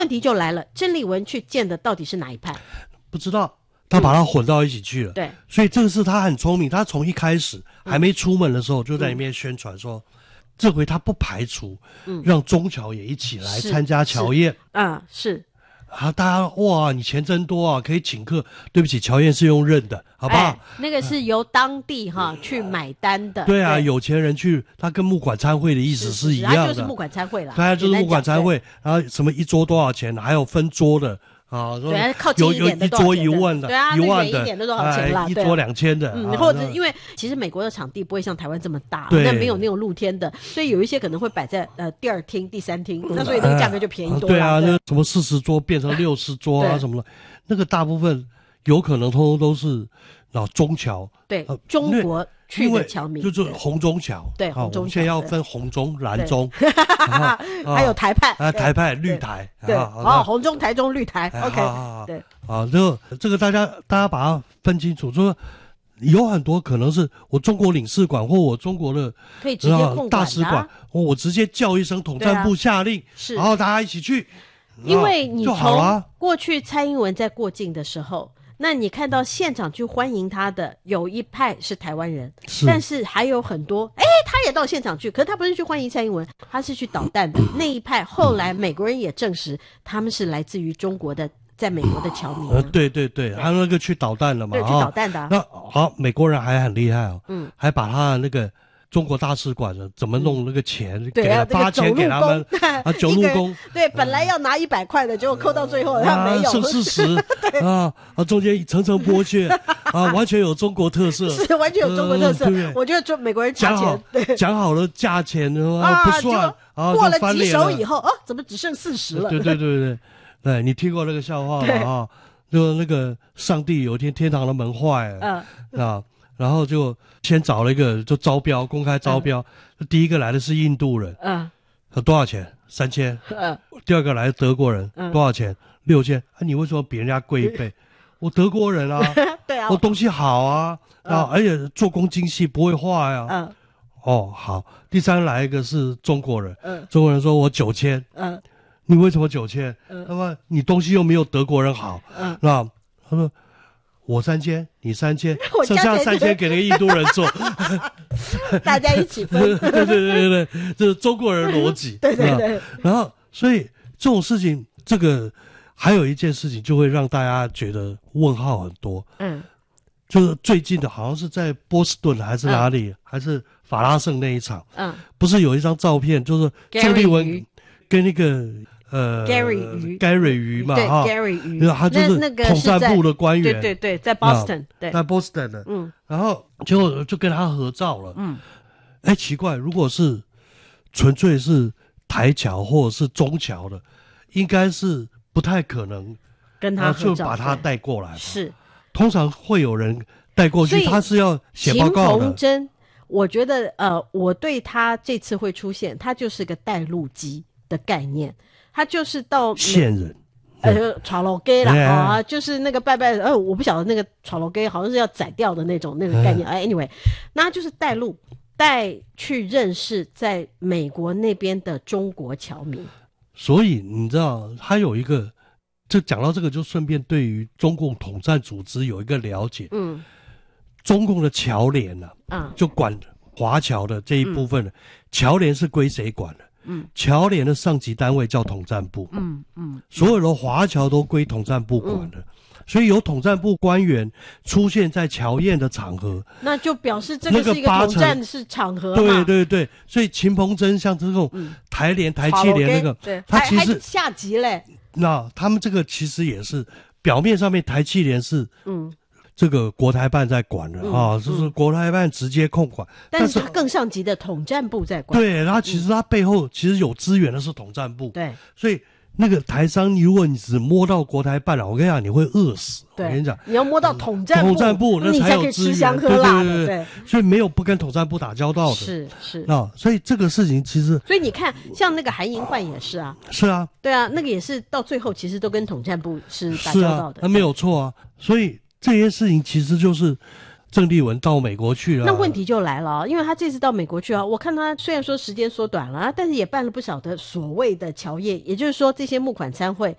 问题就来了，郑丽文去见的到底是哪一派？ 不知道，他把它混到一起去了。 对， 所以这个是他很聪明，他从一开始还没出门的时候就在里面宣传说，这回他不排除让中侨也一起来参加侨宴。 是。 大家哇，你钱真多啊，可以请客。对不起，侨宴是用认的，好不好？ 那个是由当地去买单的。 对啊，有钱人去，他跟募款参会的意思是一样的。 他就是募款参会啦。 他就是募款参会，然后什么一桌多少钱，还有分桌的。 对，靠近一点的有一桌1万的， 对啊 1万的， 远一点的多少钱啦？ 一桌2000的， 或者因为其实美国的场地不会像台湾这么大， 那没有那种露天的，所以有一些可能会摆在第2厅、第3厅，那所以那个价格就便宜多了。 对啊，那什么40桌变成60桌啊什么的，那个大部分有可能通通都是中侨， 对，中国去的侨民， 就是红中侨， 对，红中侨。 现在要分红中、蓝中， 还有台派， 台派、绿台， 对，红中、台中、绿台 ，OK， 对， 这个大家把它分清楚，说有很多可能是我中国领事馆或我中国的可以直接控管大使馆，我直接叫一声统战部下令，然后大家一起去， 因为你从过去蔡英文在过境的时候。那你看到现场去欢迎他的有一派是台湾人，但是还有很多他也到现场去，可是他不是去欢迎蔡英文，他是去捣蛋的那一派。后来美国人也证实他们是来自于中国的，在美国的侨民。 对，还有那个去捣蛋了嘛？ 对，去捣蛋的。 那好，美国人还很厉害哦，还把他的那个中国大使馆怎么弄那个钱，给了8000给他们走路工。 对，本来要拿100块的，结果扣到最后他没有， 剩40中间层层剥削完全有中国特色， 是完全有中国特色。我觉得美国人差钱， 讲好了价钱不算， 过了几手以后怎么只剩40了？ 对，你听过那个笑话吗？就那个上帝有一天天堂的门坏了然后就先找了一个就招标，公开招标，第一个来的是印度人，多少钱？3000。第二个来德国人，多少钱？6000。你为什么比人家贵1倍？我德国人啊， 对啊， 我东西好啊，而且做工精细，不会坏啊。好。第三来一个是中国人，中国人说我9000，你为什么9000？他说你东西又没有德国人好，那他说。我3000，你3000，剩下3000给那个印度人做， 大家一起分。 对，这是中国人逻辑。对。然后，所以这种事情，这个还有一件事情，就会让大家觉得问号很多。就是最近的，好像是在波士顿还是哪里，还是法拉盛那一场。不是有一张照片，就是郑丽文跟那个。Gary 鱼嘛， 对 Gary 鱼， 他就是统战部的官员， 对，在 Boston， 对， 在 Boston 的，然后就跟他合照了，奇怪，如果是纯粹是台侨或者是中侨的，应该是不太可能跟他合照， 就把他带过来， 是， 通常会有人带过去，他是要写报告的。 秦鹏珍，我觉得我对他这次会出现，他就是个带路机的概念。他就是到线人， 炒楼鸡啦就是那个拜拜我不晓得那个炒楼鸡好像是要宰掉的那种那个概念anyway， 那他就是带路带去认识在美国那边的中国侨民。 所以你知道他有一个，就讲到这个就顺便对于中共统战组织有一个了解。中共的侨联就管华侨的这一部分的，侨联是归谁管的？侨联的上级单位叫统战部，所有的华侨都归统战部管的，所以有统战部官员出现在侨宴的场合， 那就表示这个是一个统战是场合嘛。 对，所以秦鹏珍像这种台联、台企联那个，他其实还下级嘞。 那他们这个其实也是表面上面台企联是这个国台办在管的就是国台办直接控管， 但是他更上级的统战部在管。 对，然后其实他背后其实有资源的是统战部。 对， 所以那个台商，如果你只摸到国台办了，我跟你讲，你会饿死。 对， 我跟你讲， 你要摸到统战部， 那才有资源， 吃香喝辣的。对， 所以没有不跟统战部打交道的。 是所以这个事情其实， 所以你看，像那个韩银焕也是啊。 是啊。 对啊，那个也是到最后其实都跟统战部是打交道的。 那没有错啊。所以这些事情其实就是郑丽文到美国去了。 那问题就来了，因为他这次到美国去啊，我看他虽然说时间缩短了，但是也办了不少的所谓的侨业，也就是说这些募款参会